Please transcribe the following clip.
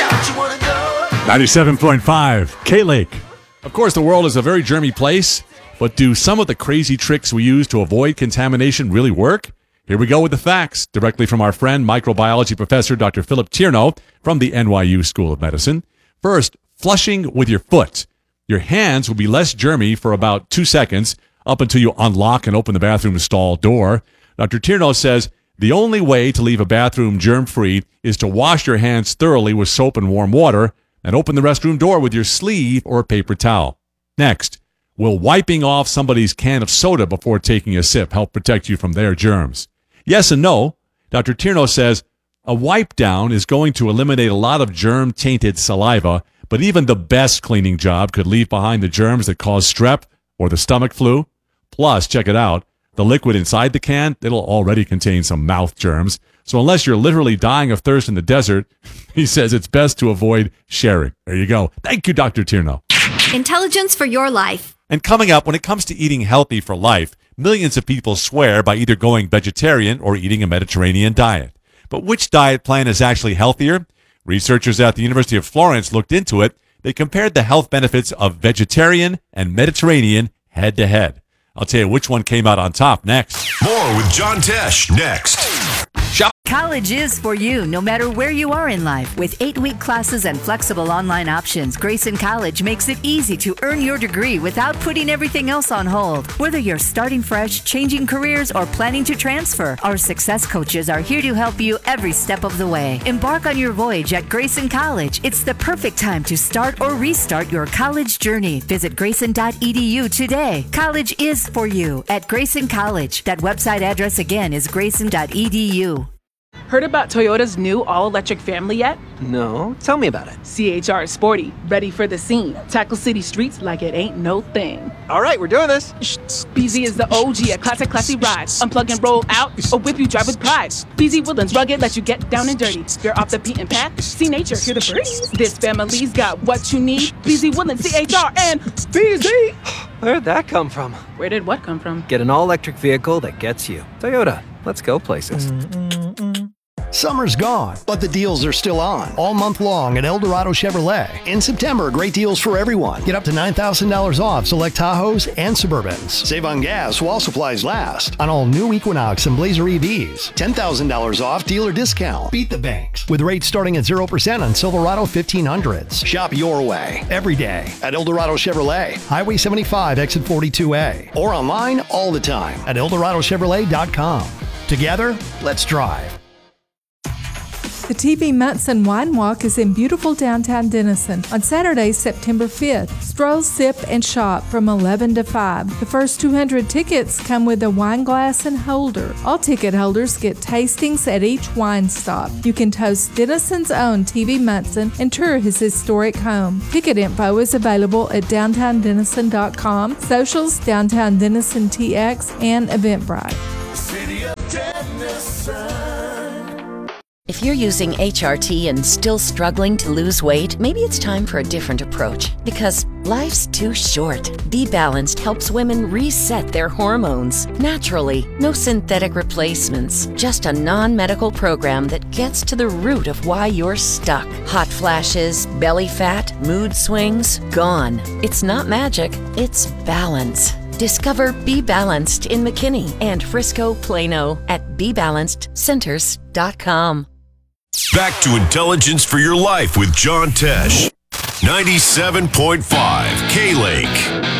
97.5 K-Lake. Of course, the world is a very germy place, but do some of the crazy tricks we use to avoid contamination really work? Here we go with the facts, directly from our friend, microbiology professor Dr. Philip Tierno from the NYU School of Medicine. First, flushing with your foot. Your hands will be less germy for about 2 seconds up until you unlock and open the bathroom stall door. Dr. Tierno says the only way to leave a bathroom germ-free is to wash your hands thoroughly with soap and warm water and open the restroom door with your sleeve or paper towel. Next, will wiping off somebody's can of soda before taking a sip help protect you from their germs? Yes and no. Dr. Tierno says a wipe down is going to eliminate a lot of germ-tainted saliva, but even the best cleaning job could leave behind the germs that cause strep or the stomach flu. Plus, check it out, the liquid inside the can, it'll already contain some mouth germs. So unless you're literally dying of thirst in the desert, he says it's best to avoid sharing. There you go. Thank you, Dr. Tierno. Intelligence for your life. And coming up, when it comes to eating healthy for life, millions of people swear by either going vegetarian or eating a Mediterranean diet. But which diet plan is actually healthier? Researchers at the University of Florence looked into it. They compared the health benefits of vegetarian and Mediterranean head to head. I'll tell you which one came out on top next. More with John Tesh next. College is for you, no matter where you are in life. With 8-week classes and flexible online options, Grayson College makes it easy to earn your degree without putting everything else on hold. Whether you're starting fresh, changing careers, or planning to transfer, our success coaches are here to help you every step of the way. Embark on your voyage at Grayson College. It's the perfect time to start or restart your college journey. Visit grayson.edu today. College is for you at Grayson College. That website address again is grayson.edu. Heard about Toyota's new all-electric family yet? No, tell me about it. CHR is sporty, ready for the scene. Tackle city streets like it ain't no thing. All right, we're doing this. BZ is the OG, a classy ride. Unplug and roll out, or whip you drive with pride. BZ Woodlands rugged, let you get down and dirty. You're off the beaten path, see nature, hear the birds. This family's got what you need. BZ Woodlands, CHR, and BZ. Where'd that come from? Where did what come from? Get an all-electric vehicle that gets you. Toyota, let's go places. Summer's gone, but the deals are still on all month long at El Dorado Chevrolet. In September, great deals for everyone. Get up to $9,000 off select Tahoes and Suburbans. Save on gas while supplies last. On all new Equinox and Blazer EVs. $10,000 off dealer discount. Beat the banks with rates starting at 0% on Silverado 1500s. Shop your way every day at El Dorado Chevrolet. Highway 75, exit 42A. Or online all the time at ElDoradoChevrolet.com. Together, let's drive. The TV Munson Wine Walk is in beautiful downtown Denison on Saturday, September 5th. Stroll, sip, and shop from 11 to 5. The first 200 tickets come with a wine glass and holder. All ticket holders get tastings at each wine stop. You can toast Denison's own TV Munson and tour his historic home. Ticket info is available at downtowndennison.com, socials, Downtown Denison TX, and Eventbrite. City of Denison. If you're using HRT and still struggling to lose weight, maybe it's time for a different approach. Because life's too short. Be Balanced helps women reset their hormones naturally. No synthetic replacements. Just a non-medical program that gets to the root of why you're stuck. Hot flashes, belly fat, mood swings, gone. It's not magic, it's balance. Discover Be Balanced in McKinney and Frisco, Plano at BeBalancedCenters.com. Back to Intelligence for Your Life with John Tesh. 97.5 K-Lake.